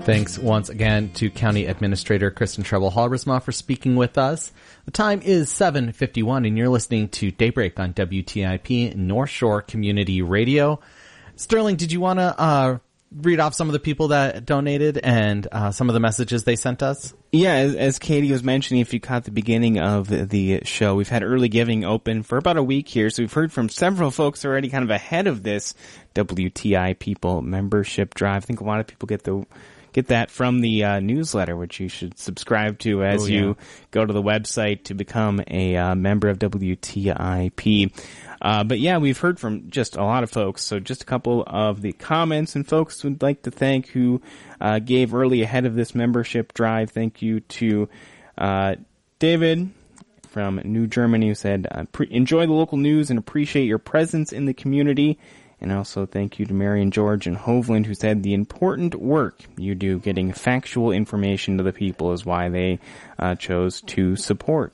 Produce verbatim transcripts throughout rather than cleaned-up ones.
Thanks once again to County Administrator Kristen Treble-Halbersma for speaking with us. The time is seven fifty-one and you're listening to Daybreak on W T I P North Shore Community Radio. Sterling, did you want to uh, read off some of the people that donated and uh, some of the messages they sent us? Yeah, as, as Katie was mentioning, if you caught the beginning of the show, we've had early giving open for about a week here, so we've heard from several folks already kind of ahead of this W T I People membership drive. I think a lot of people get the Get that from the uh, newsletter, which you should subscribe to as oh, yeah. you go to the website to become a uh, member of W T I P. Uh, but yeah, we've heard from just a lot of folks. So just a couple of the comments and folks would like to thank who uh, gave early ahead of this membership drive. Thank you to uh, David from New Germany who said, uh, pre- enjoy the local news and appreciate your presence in the community. And also thank you to Marion George and Hovland who said the important work you do getting factual information to the people is why they uh, chose to support.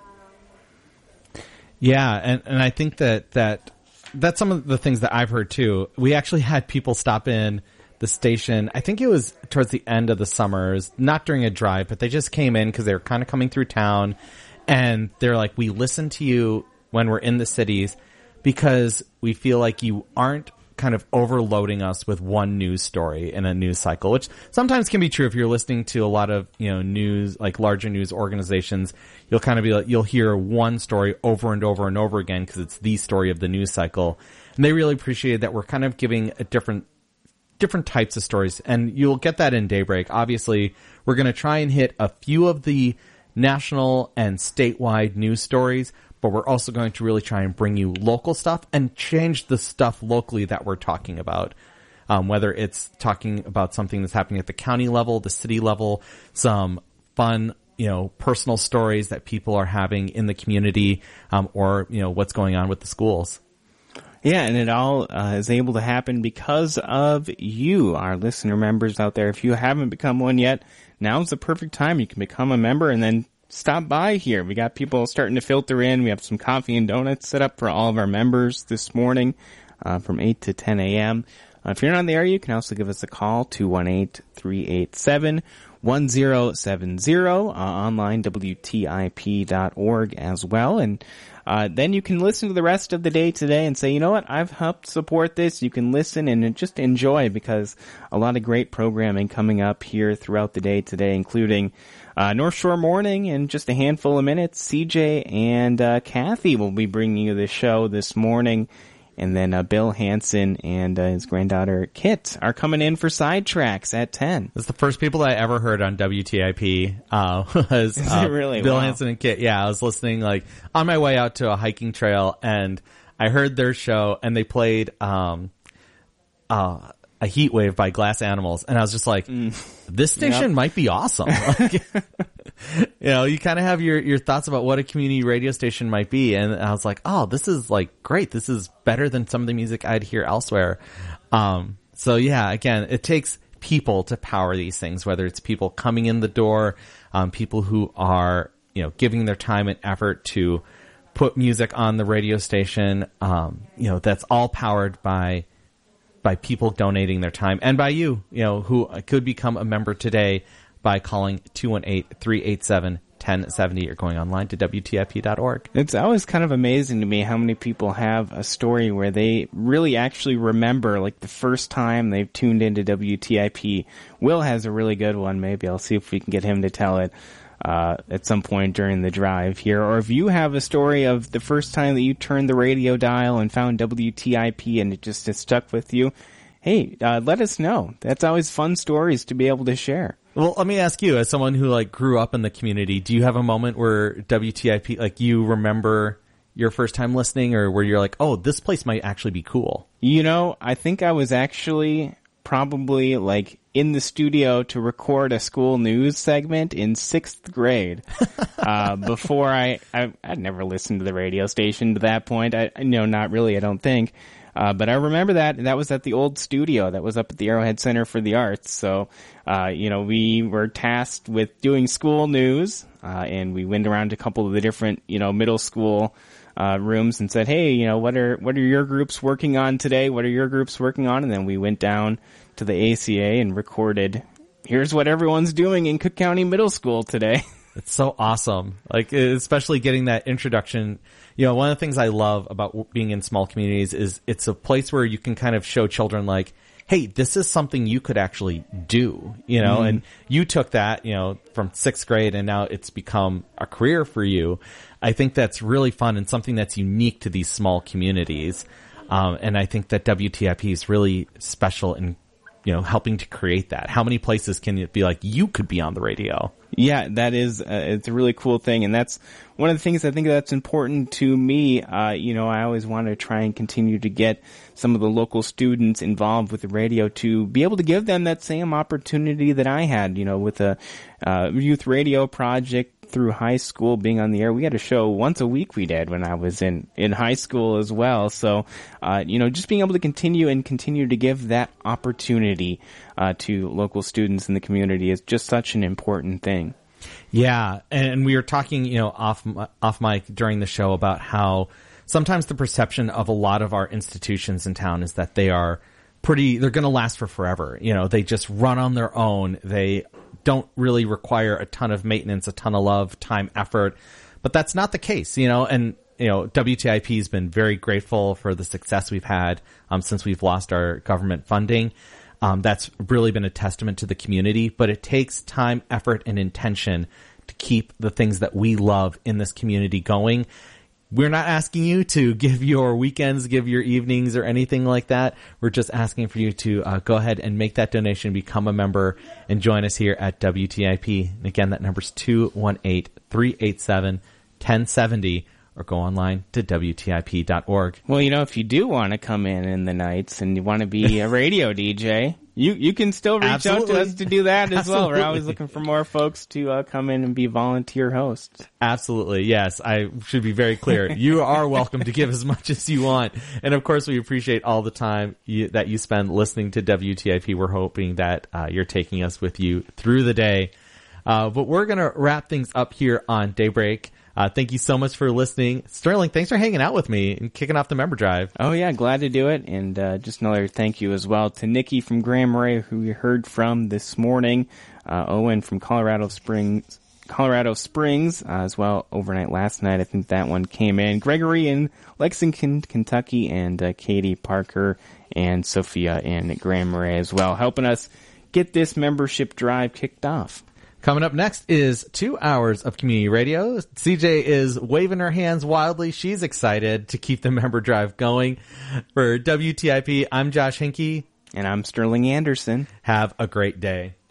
Yeah, and, and I think that, that that's some of the things that I've heard too. We actually had people stop in the station. I think it was towards the end of the summer, not during a drive, but they just came in because they were kind of coming through town. And they're like, we listen to you when we're in the cities because we feel like you aren't kind of overloading us with one news story in a news cycle, which sometimes can be true if you're listening to a lot of, you know, news, like larger news organizations. You'll kind of be like, you'll hear one story over and over and over again because it's the story of the news cycle. And they really appreciate that we're kind of giving a different, different types of stories. And you'll get that in Daybreak. Obviously, we're going to try and hit a few of the national and statewide news stories, but we're also going to really try and bring you local stuff and change the stuff locally that we're talking about. Um, whether it's talking about something that's happening at the county level, the city level, some fun, you know, personal stories that people are having in the community, um, or, you know, what's going on with the schools. Yeah, and it all uh, is able to happen because of you, our listener members out there. If you haven't become one yet, now's the perfect time. You can become a member and then stop by here. We got people starting to filter in. We have some coffee and donuts set up for all of our members this morning uh, from eight to ten a.m. Uh, if you're not in the area, you can also give us a call, two one eight, three eight seven, one zero seven zero, uh, online, W T I P dot org as well. And uh, then you can listen to the rest of the day today and say, you know what, I've helped support this. You can listen and just enjoy because a lot of great programming coming up here throughout the day today, including Uh, North Shore Morning in just a handful of minutes. C J and uh, Kathy will be bringing you the show this morning. And then uh, Bill Hansen and uh, his granddaughter Kit are coming in for Sidetracks at ten. That's the first people that I ever heard on W T I P uh, was uh, really? Bill wow. Hansen and Kit. Yeah, I was listening like on my way out to a hiking trail and I heard their show and they played um, uh, a Heat Wave by Glass Animals. And I was just like, mm. this station yep. might be awesome. Like, you know, you kind of have your, your thoughts about what a community radio station might be. And I was like, oh, this is like great. This is better than some of the music I'd hear elsewhere. Um, so yeah, again, it takes people to power these things, whether it's people coming in the door, um, people who are, you know, giving their time and effort to put music on the radio station. Um, you know, that's all powered by by people donating their time and by you, you know, who could become a member today by calling two one eight, three eight seven, one zero seven zero or going online to W T I P dot org. It's always kind of amazing to me how many people have a story where they really actually remember like the first time they've tuned into W T I P. Will has a really good one. Maybe I'll see if we can get him to tell it uh at some point during the drive here. Or if you have a story of the first time that you turned the radio dial and found W T I P and it just has stuck with you, hey, uh, let us know. That's always fun stories to be able to share. Well, let me ask you, as someone who like grew up in the community, do you have a moment where W T I P, like you remember your first time listening or where you're like, oh, this place might actually be cool? You know, I think I was actually probably like in the studio to record a school news segment in sixth grade. uh, before I, I, I'd never listened to the radio station to that point. I, no, not really, I don't think. Uh, but I remember that, that was at the old studio that was up at the Arrowhead Center for the Arts. So, uh, you know, we were tasked with doing school news, uh, and we went around to a couple of the different, you know, middle school, uh, rooms and said, hey, you know, what are, what are your groups working on today? What are your groups working on? And then we went down to the A C A and recorded here's what everyone's doing in Cook County Middle School today. It's so awesome. Like, especially getting that introduction. You know, one of the things I love about being in small communities is it's a place where you can kind of show children like, hey, this is something you could actually do, you know, mm. and you took that, you know, from sixth grade and now it's become a career for you. I think that's really fun and something that's unique to these small communities. Um, and I think that W T I P is really special in, you know, helping to create that. How many places can it be like you could be on the radio? Yeah, that is, uh, it's a really cool thing. And that's one of the things I think that's important to me. Uh, you know, I always want to try and continue to get some of the local students involved with the radio to be able to give them that same opportunity that I had, you know, with a, uh, youth radio project through high school being on the air. We had a show once a week we did when I was in, in high school as well. So, uh, you know, just being able to continue and continue to give that opportunity, uh, to local students in the community is just such an important thing. Yeah. And we were talking, you know, off, off mic during the show about how sometimes the perception of a lot of our institutions in town is that they are pretty, they're going to last for forever. You know, they just run on their own. They don't really require a ton of maintenance, a ton of love, time, effort. But that's not the case, you know, and, you know, W T I P has been very grateful for the success we've had um, since we've lost our government funding. Um, that's really been a testament to the community, but it takes time, effort, and intention to keep the things that we love in this community going. We're not asking you to give your weekends, give your evenings, or anything like that. We're just asking for you to uh, go ahead and make that donation, become a member, and join us here at W T I P. And again, that number's two one eight, three eight seven, one zero seven zero, or go online to W T I P dot org. Well, you know, if you do want to come in in the nights and you want to be a radio D J, you you can still reach Absolutely. out to us to do that as Absolutely. well. We're always looking for more folks to uh, come in and be volunteer hosts. Absolutely. Yes. I should be very clear. You are welcome to give as much as you want. And of course, we appreciate all the time you, that you spend listening to W T I P. We're hoping that uh, you're taking us with you through the day. Uh, but we're going to wrap things up here on Daybreak. Uh, thank you so much for listening. Sterling, thanks for hanging out with me and kicking off the member drive. Oh, yeah, glad to do it. And uh, just another thank you as well to Nikki from Grand Marais, who we heard from this morning, uh, Owen from Colorado Springs, Colorado Springs uh, as well overnight last night. I think that one came in. Gregory in Lexington, Kentucky, and uh, Katie Parker and Sophia in Grand Marais as well, helping us get this membership drive kicked off. Coming up next is two hours of community radio. C J is waving her hands wildly. She's excited to keep the member drive going. For W T I P, I'm Josh Hinkey. And I'm Sterling Anderson. Have a great day.